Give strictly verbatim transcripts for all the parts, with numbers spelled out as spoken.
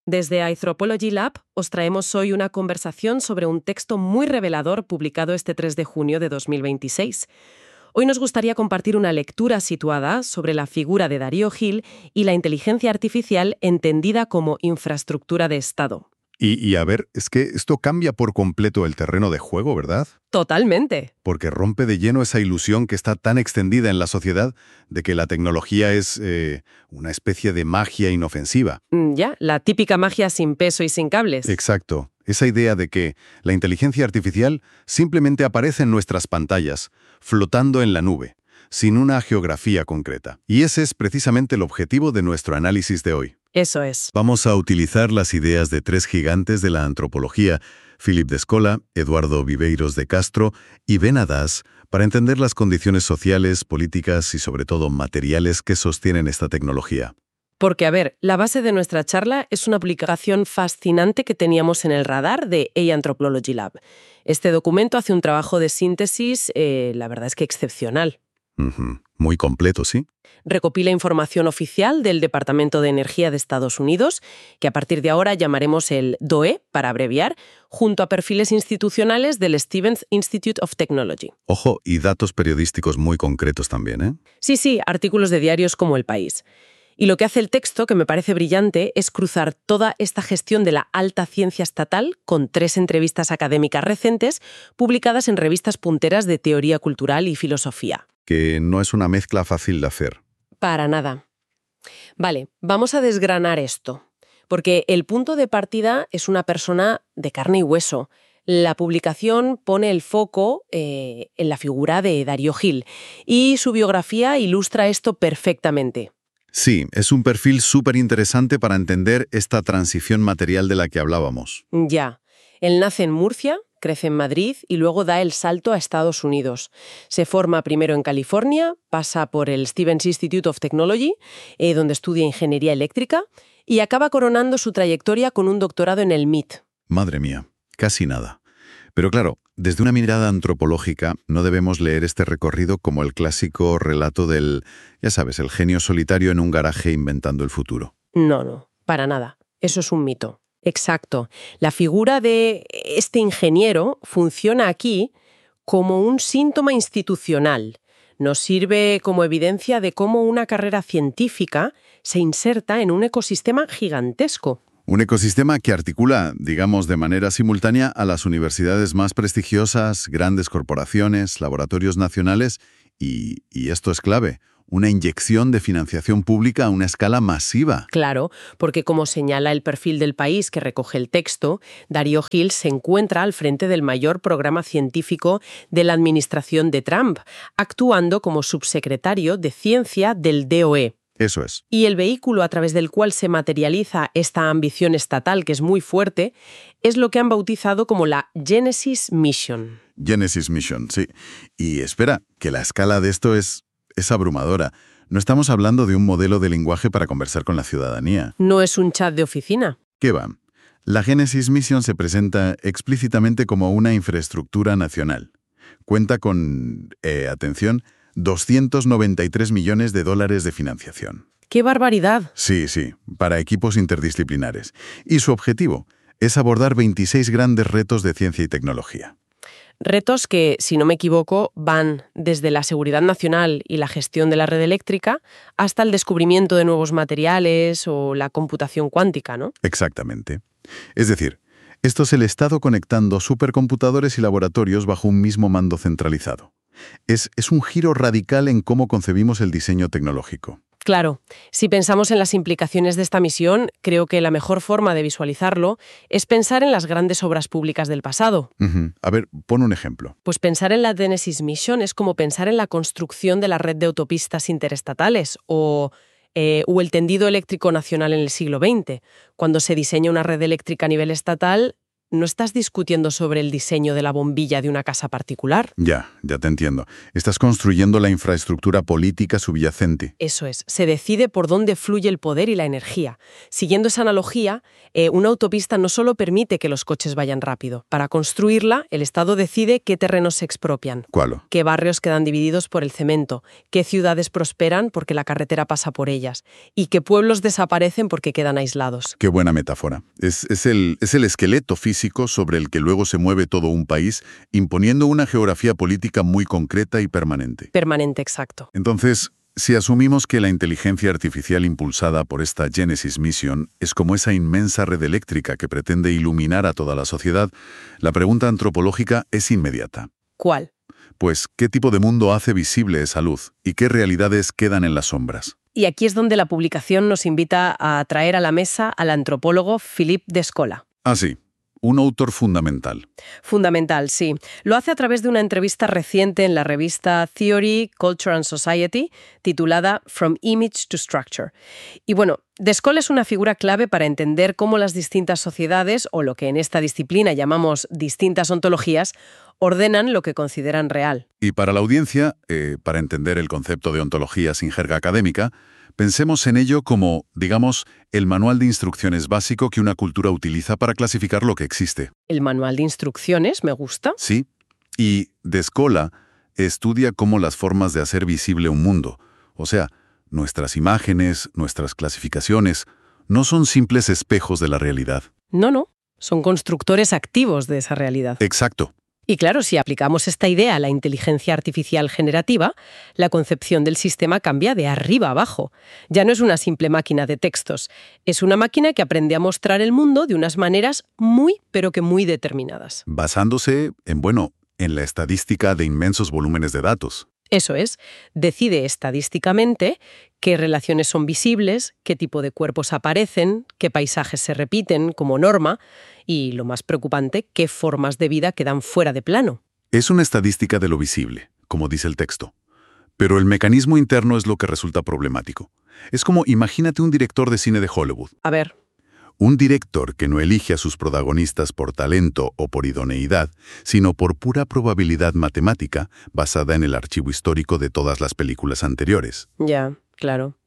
Desde Anthropology Lab os traemos hoy una conversación sobre un texto muy revelador publicado este tres de junio de dos mil veintiséis. Hoy nos gustaría compartir una lectura situada sobre la figura de Darío Gil y la inteligencia artificial entendida como infraestructura de Estado. Y, y a ver, es que esto cambia por completo el terreno de juego, ¿verdad? Totalmente. Porque rompe de lleno esa ilusión que está tan extendida en la sociedad de que la tecnología es eh, una especie de magia inofensiva. Mm, Ya, la típica magia sin peso y sin cables. Exacto. Esa idea de que la inteligencia artificial simplemente aparece en nuestras pantallas, flotando en la nube, sin una geografía concreta. Y ese es precisamente el objetivo de nuestro análisis de hoy. Eso es. Vamos a utilizar las ideas de tres gigantes de la antropología, Philip de Escola, Eduardo Viveiros de Castro y Ben Haddás, para entender las condiciones sociales, políticas y sobre todo materiales que sostienen esta tecnología. Porque, a ver, la base de nuestra charla es una publicación fascinante que teníamos en el radar de Anthropology Lab. Este documento hace un trabajo de síntesis, eh, la verdad es que excepcional. Uh-huh. Muy completo, ¿sí? Recopila información oficial del Departamento de Energía de Estados Unidos, que a partir de ahora llamaremos el D O E, para abreviar, junto a perfiles institucionales del Stevens Institute of Technology. Ojo, y datos periodísticos muy concretos también, ¿eh? Sí, sí, artículos de diarios como El País. Y lo que hace el texto, que me parece brillante, es cruzar toda esta gestión de la alta ciencia estatal con tres entrevistas académicas recientes publicadas en revistas punteras de teoría cultural y filosofía. Que no es una mezcla fácil de hacer. Para nada. Vale, vamos a desgranar esto, porque el punto de partida es una persona de carne y hueso. La publicación pone el foco eh, en la figura de Darío Gil y su biografía ilustra esto perfectamente. Sí, es un perfil súper interesante para entender esta transición material de la que hablábamos. Ya. Él nace en Murcia, crece en Madrid y luego da el salto a Estados Unidos. Se forma primero en California, pasa por el Stevens Institute of Technology, eh, donde estudia ingeniería eléctrica, y acaba coronando su trayectoria con un doctorado en el M I T. Madre mía, casi nada. Pero claro, desde una mirada antropológica no debemos leer este recorrido como el clásico relato del, ya sabes, el genio solitario en un garaje inventando el futuro. No, no, para nada. Eso es un mito. Exacto. La figura de este ingeniero funciona aquí como un síntoma institucional. Nos sirve como evidencia de cómo una carrera científica se inserta en un ecosistema gigantesco. Un ecosistema que articula, digamos, de manera simultánea a las universidades más prestigiosas, grandes corporaciones, laboratorios nacionales y, y esto es clave, una inyección de financiación pública a una escala masiva. Claro, porque como señala el perfil del País que recoge el texto, Darío Gil se encuentra al frente del mayor programa científico de la administración de Trump, actuando como subsecretario de Ciencia del D O E. Eso es. Y el vehículo a través del cual se materializa esta ambición estatal, que es muy fuerte, es lo que han bautizado como la Genesis Mission. Genesis Mission, sí. Y espera, que la escala de esto es, es abrumadora. No estamos hablando de un modelo de lenguaje para conversar con la ciudadanía. No es un chat de oficina. ¿Qué va? La Genesis Mission se presenta explícitamente como una infraestructura nacional. Cuenta con, eh, atención, doscientos noventa y tres millones de dólares de financiación. ¡Qué barbaridad! Sí, sí, para equipos interdisciplinares. Y su objetivo es abordar veintiséis grandes retos de ciencia y tecnología. Retos que, si no me equivoco, van desde la seguridad nacional y la gestión de la red eléctrica hasta el descubrimiento de nuevos materiales o la computación cuántica, ¿no? Exactamente. Es decir, esto es el Estado conectando supercomputadores y laboratorios bajo un mismo mando centralizado. Es, es un giro radical en cómo concebimos el diseño tecnológico. Claro, si pensamos en las implicaciones de esta misión, creo que la mejor forma de visualizarlo es pensar en las grandes obras públicas del pasado. Uh-huh. A ver, pon un ejemplo. Pues pensar en la Genesis Mission es como pensar en la construcción de la red de autopistas interestatales o, eh, o el tendido eléctrico nacional en el siglo veinte. Cuando se diseña una red eléctrica a nivel estatal, no estás discutiendo sobre el diseño de la bombilla de una casa particular. Ya, ya te entiendo. Estás construyendo la infraestructura política subyacente. Eso es, se decide por dónde fluye el poder y la energía. Siguiendo esa analogía, eh, una autopista no solo permite que los coches vayan rápido. Para construirla, el Estado decide qué terrenos se expropian. ¿Cuál? Qué barrios quedan divididos por el cemento, qué ciudades prosperan porque la carretera pasa por ellas y qué pueblos desaparecen porque quedan aislados. Qué buena metáfora. Es, es, el, es el esqueleto físico sobre el que luego se mueve todo un país, imponiendo una geografía política muy concreta y permanente. Permanente, exacto. Entonces, si asumimos que la inteligencia artificial impulsada por esta Genesis Mission es como esa inmensa red eléctrica que pretende iluminar a toda la sociedad, la pregunta antropológica es inmediata. ¿Cuál? Pues, ¿qué tipo de mundo hace visible esa luz? ¿Y qué realidades quedan en las sombras? Y aquí es donde la publicación nos invita a traer a la mesa al antropólogo Philippe Descola. Ah, sí. Un autor fundamental. Fundamental, sí. Lo hace a través de una entrevista reciente en la revista Theory, Culture and Society, titulada From Image to Structure. Y bueno, Descola es una figura clave para entender cómo las distintas sociedades, o lo que en esta disciplina llamamos distintas ontologías, ordenan lo que consideran real. Y para la audiencia, eh, para entender el concepto de ontología sin jerga académica, pensemos en ello como, digamos, el manual de instrucciones básico que una cultura utiliza para clasificar lo que existe. El manual de instrucciones, me gusta. Sí, y Descola estudia cómo las formas de hacer visible un mundo, o sea, nuestras imágenes, nuestras clasificaciones, no son simples espejos de la realidad. No, no, son constructores activos de esa realidad. Exacto. Y claro, si aplicamos esta idea a la inteligencia artificial generativa, la concepción del sistema cambia de arriba a abajo. Ya no es una simple máquina de textos, es una máquina que aprende a mostrar el mundo de unas maneras muy, pero que muy determinadas. Basándose en, bueno, en la estadística de inmensos volúmenes de datos. Eso es, decide estadísticamente qué relaciones son visibles, qué tipo de cuerpos aparecen, qué paisajes se repiten como norma y, lo más preocupante, qué formas de vida quedan fuera de plano. Es una estadística de lo visible, como dice el texto. Pero el mecanismo interno es lo que resulta problemático. Es como, imagínate un director de cine de Hollywood. A ver. Un director que no elige a sus protagonistas por talento o por idoneidad, sino por pura probabilidad matemática basada en el archivo histórico de todas las películas anteriores. Ya, claro.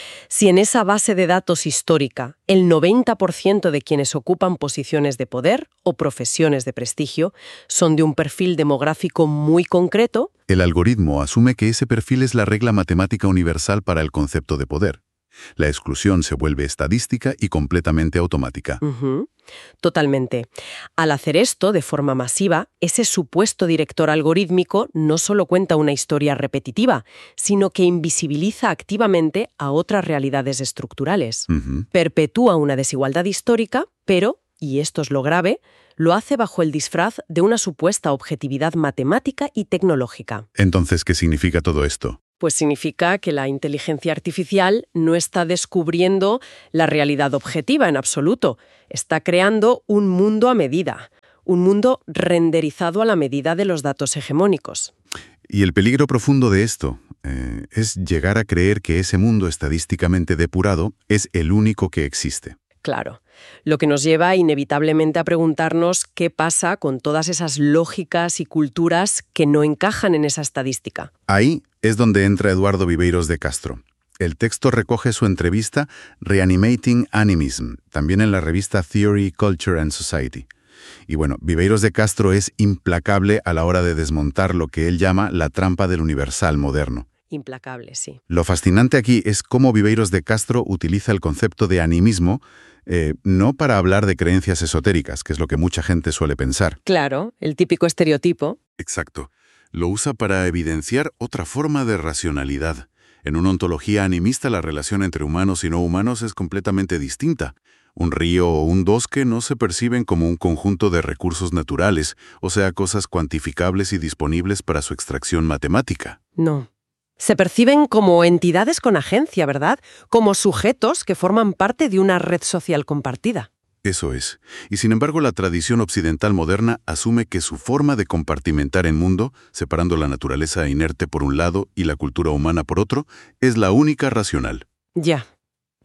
Si en esa base de datos histórica el noventa por ciento de quienes ocupan posiciones de poder o profesiones de prestigio son de un perfil demográfico muy concreto, el algoritmo asume que ese perfil es la regla matemática universal para el concepto de poder. La exclusión se vuelve estadística y completamente automática. Uh-huh. Totalmente. Al hacer esto de forma masiva, ese supuesto director algorítmico no solo cuenta una historia repetitiva, sino que invisibiliza activamente a otras realidades estructurales. Uh-huh. Perpetúa una desigualdad histórica, pero, y esto es lo grave, lo hace bajo el disfraz de una supuesta objetividad matemática y tecnológica. Entonces, ¿qué significa todo esto? Pues significa que la inteligencia artificial no está descubriendo la realidad objetiva en absoluto. Está creando un mundo a medida, un mundo renderizado a la medida de los datos hegemónicos. Y el peligro profundo de esto eh, es llegar a creer que ese mundo estadísticamente depurado es el único que existe. Claro, lo que nos lleva inevitablemente a preguntarnos qué pasa con todas esas lógicas y culturas que no encajan en esa estadística. Ahí es donde entra Eduardo Viveiros de Castro. El texto recoge su entrevista Reanimating Animism, también en la revista Theory, Culture and Society. Y bueno, Viveiros de Castro es implacable a la hora de desmontar lo que él llama la trampa del universal moderno. Implacable, sí. Lo fascinante aquí es cómo Viveiros de Castro utiliza el concepto de animismo eh, no para hablar de creencias esotéricas, que es lo que mucha gente suele pensar. Claro, el típico estereotipo. Exacto. Lo usa para evidenciar otra forma de racionalidad. En una ontología animista, la relación entre humanos y no humanos es completamente distinta. Un río o un bosque no se perciben como un conjunto de recursos naturales, o sea, cosas cuantificables y disponibles para su extracción matemática. No. Se perciben como entidades con agencia, ¿verdad? Como sujetos que forman parte de una red social compartida. Eso es. Y sin embargo, la tradición occidental moderna asume que su forma de compartimentar el mundo, separando la naturaleza inerte por un lado y la cultura humana por otro, es la única racional. Ya.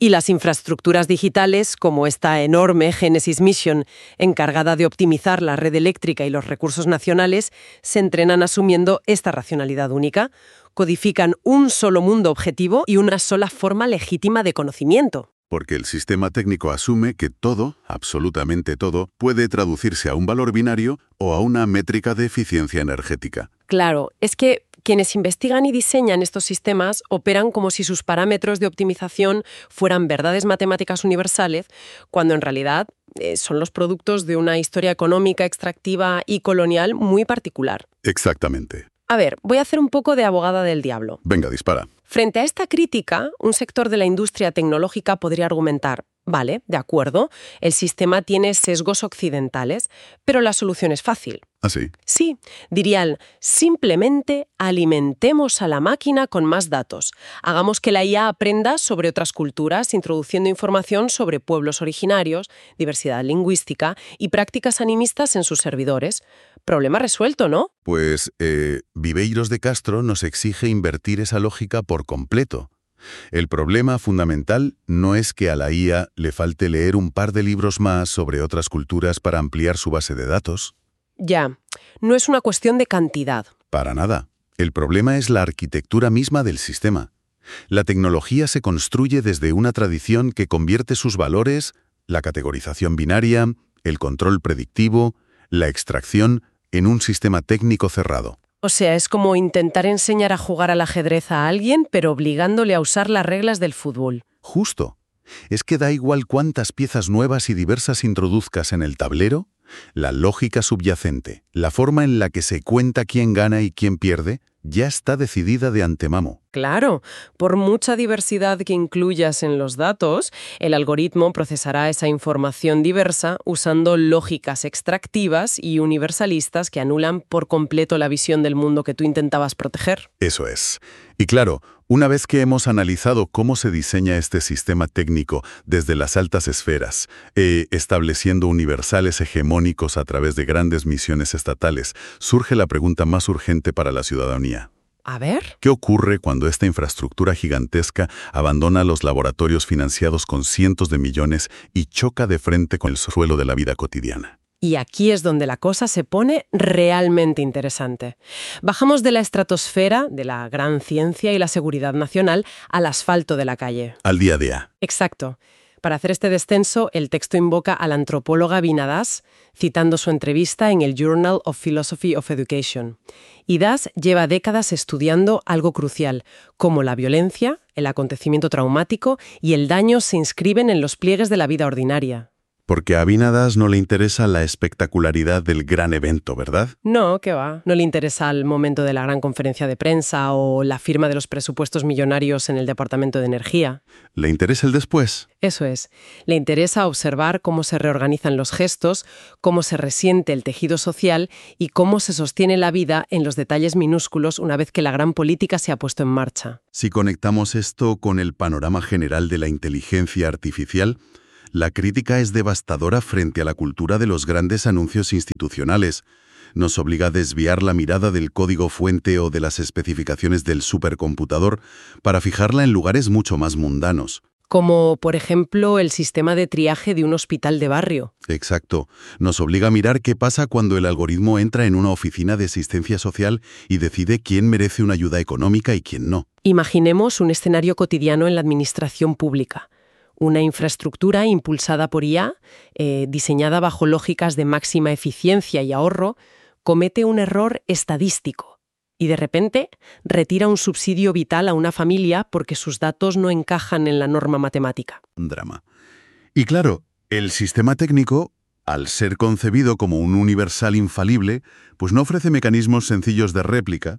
Y las infraestructuras digitales, como esta enorme Genesis Mission, encargada de optimizar la red eléctrica y los recursos nacionales, se entrenan asumiendo esta racionalidad única. Codifican un solo mundo objetivo y una sola forma legítima de conocimiento. Porque el sistema técnico asume que todo, absolutamente todo, puede traducirse a un valor binario o a una métrica de eficiencia energética. Claro, es que quienes investigan y diseñan estos sistemas operan como si sus parámetros de optimización fueran verdades matemáticas universales, cuando en realidad eh, son los productos de una historia económica, extractiva y colonial muy particular. Exactamente. A ver, voy a hacer un poco de abogada del diablo. Venga, dispara. Frente a esta crítica, un sector de la industria tecnológica podría argumentar, vale, de acuerdo, el sistema tiene sesgos occidentales, pero la solución es fácil. ¿Ah, sí? Sí, dirían, simplemente alimentemos a la máquina con más datos. Hagamos que la I A aprenda sobre otras culturas, introduciendo información sobre pueblos originarios, diversidad lingüística y prácticas animistas en sus servidores. Problema resuelto, ¿no? Pues eh, Viveiros de Castro nos exige invertir esa lógica por completo. El problema fundamental no es que a la I A le falte leer un par de libros más sobre otras culturas para ampliar su base de datos. Ya, no es una cuestión de cantidad. Para nada. El problema es la arquitectura misma del sistema. La tecnología se construye desde una tradición que convierte sus valores, la categorización binaria, el control predictivo, la extracción, en un sistema técnico cerrado. O sea, es como intentar enseñar a jugar al ajedrez a alguien, pero obligándole a usar las reglas del fútbol. Justo. Es que da igual cuántas piezas nuevas y diversas introduzcas en el tablero, la lógica subyacente, la forma en la que se cuenta quién gana y quién pierde, ya está decidida de antemano. Claro, por mucha diversidad que incluyas en los datos, el algoritmo procesará esa información diversa usando lógicas extractivas y universalistas que anulan por completo la visión del mundo que tú intentabas proteger. Eso es. Y claro, una vez que hemos analizado cómo se diseña este sistema técnico desde las altas esferas, eh, estableciendo universales hegemónicos a través de grandes misiones estatales, surge la pregunta más urgente para la ciudadanía. A ver. ¿Qué ocurre cuando esta infraestructura gigantesca abandona los laboratorios financiados con cientos de millones y choca de frente con el suelo de la vida cotidiana? Y aquí es donde la cosa se pone realmente interesante. Bajamos de la estratosfera, de la gran ciencia y la seguridad nacional, al asfalto de la calle. Al día a día. Exacto. Para hacer este descenso, el texto invoca a la antropóloga Vina Das, citando su entrevista en el Journal of Philosophy of Education. Y Das lleva décadas estudiando algo crucial, cómo la violencia, el acontecimiento traumático y el daño se inscriben en los pliegues de la vida ordinaria. Porque a Vina Das no le interesa la espectacularidad del gran evento, ¿verdad? No, ¿qué va? No le interesa el momento de la gran conferencia de prensa o la firma de los presupuestos millonarios en el Departamento de Energía. ¿Le interesa el después? Eso es. Le interesa observar cómo se reorganizan los gestos, cómo se resiente el tejido social y cómo se sostiene la vida en los detalles minúsculos una vez que la gran política se ha puesto en marcha. Si conectamos esto con el panorama general de la inteligencia artificial, la crítica es devastadora frente a la cultura de los grandes anuncios institucionales. Nos obliga a desviar la mirada del código fuente o de las especificaciones del supercomputador para fijarla en lugares mucho más mundanos. Como, por ejemplo, el sistema de triaje de un hospital de barrio. Exacto. Nos obliga a mirar qué pasa cuando el algoritmo entra en una oficina de asistencia social y decide quién merece una ayuda económica y quién no. Imaginemos un escenario cotidiano en la administración pública. Una infraestructura impulsada por I A, eh, diseñada bajo lógicas de máxima eficiencia y ahorro, comete un error estadístico y de repente retira un subsidio vital a una familia porque sus datos no encajan en la norma matemática. Un drama. Y claro, el sistema técnico, al ser concebido como un universal infalible, pues no ofrece mecanismos sencillos de réplica,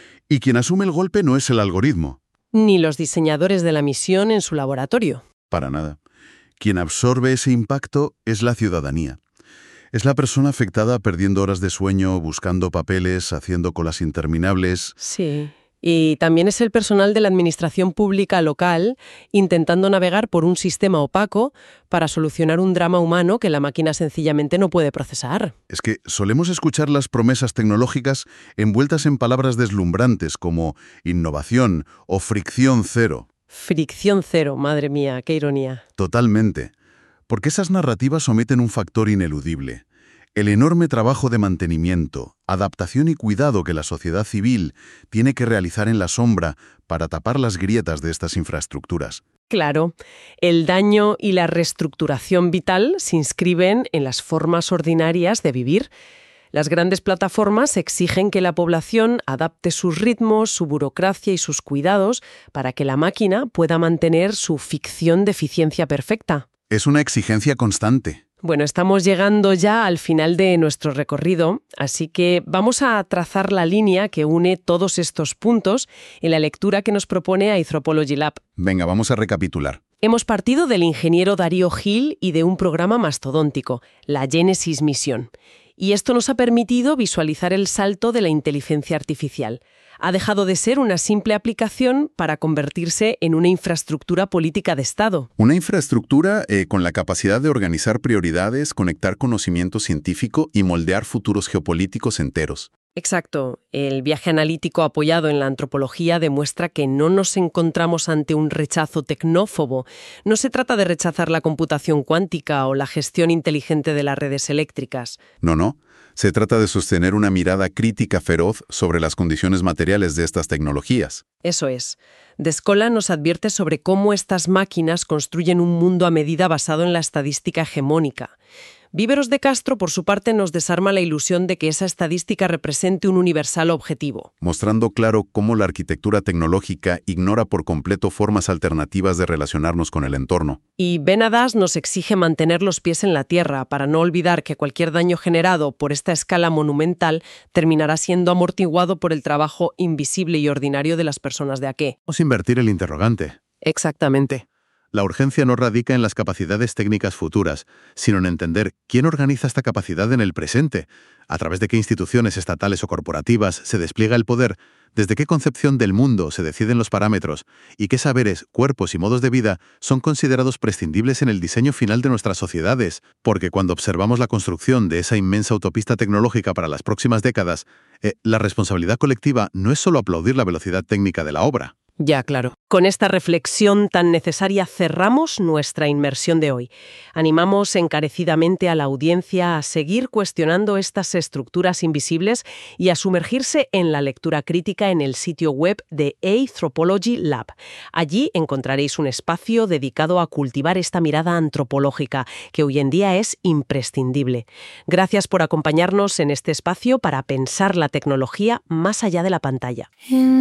y quien asume el golpe no es el algoritmo. Ni los diseñadores de la misión en su laboratorio. Para nada. Quien absorbe ese impacto es la ciudadanía. Es la persona afectada perdiendo horas de sueño, buscando papeles, haciendo colas interminables. Sí. Y también es el personal de la administración pública local intentando navegar por un sistema opaco para solucionar un drama humano que la máquina sencillamente no puede procesar. Es que solemos escuchar las promesas tecnológicas envueltas en palabras deslumbrantes como innovación o fricción cero. Fricción cero, madre mía, qué ironía. Totalmente. Porque esas narrativas omiten un factor ineludible: el enorme trabajo de mantenimiento, adaptación y cuidado que la sociedad civil tiene que realizar en la sombra para tapar las grietas de estas infraestructuras. Claro, el daño y la reestructuración vital se inscriben en las formas ordinarias de vivir. Las grandes plataformas exigen que la población adapte sus ritmos, su burocracia y sus cuidados para que la máquina pueda mantener su ficción de eficiencia perfecta. Es una exigencia constante. Bueno, estamos llegando ya al final de nuestro recorrido, así que vamos a trazar la línea que une todos estos puntos en la lectura que nos propone Anthropology Lab. Venga, vamos a recapitular. Hemos partido del ingeniero Darío Gil y de un programa mastodóntico, la Genesis Misión. Y esto nos ha permitido visualizar el salto de la inteligencia artificial. Ha dejado de ser una simple aplicación para convertirse en una infraestructura política de Estado. Una infraestructura eh, con la capacidad de organizar prioridades, conectar conocimiento científico y moldear futuros geopolíticos enteros. Exacto. El viaje analítico apoyado en la antropología demuestra que no nos encontramos ante un rechazo tecnófobo. No se trata de rechazar la computación cuántica o la gestión inteligente de las redes eléctricas. No, no. Se trata de sostener una mirada crítica feroz sobre las condiciones materiales de estas tecnologías. Eso es. Descola nos advierte sobre cómo estas máquinas construyen un mundo a medida basado en la estadística hegemónica. Víveros de Castro, por su parte, nos desarma la ilusión de que esa estadística represente un universal objetivo. Mostrando claro cómo la arquitectura tecnológica ignora por completo formas alternativas de relacionarnos con el entorno. Y Ben Hadas nos exige mantener los pies en la tierra para no olvidar que cualquier daño generado por esta escala monumental terminará siendo amortiguado por el trabajo invisible y ordinario de las personas de a qué. O sin invertir el interrogante. Exactamente. La urgencia no radica en las capacidades técnicas futuras, sino en entender quién organiza esta capacidad en el presente, a través de qué instituciones estatales o corporativas se despliega el poder, desde qué concepción del mundo se deciden los parámetros y qué saberes, cuerpos y modos de vida son considerados prescindibles en el diseño final de nuestras sociedades, porque cuando observamos la construcción de esa inmensa autopista tecnológica para las próximas décadas, eh, la responsabilidad colectiva no es solo aplaudir la velocidad técnica de la obra. Ya, claro. Con esta reflexión tan necesaria cerramos nuestra inmersión de hoy. Animamos encarecidamente a la audiencia a seguir cuestionando estas estructuras invisibles y a sumergirse en la lectura crítica en el sitio web de Anthropology Lab. Allí encontraréis un espacio dedicado a cultivar esta mirada antropológica, que hoy en día es imprescindible. Gracias por acompañarnos en este espacio para pensar la tecnología más allá de la pantalla.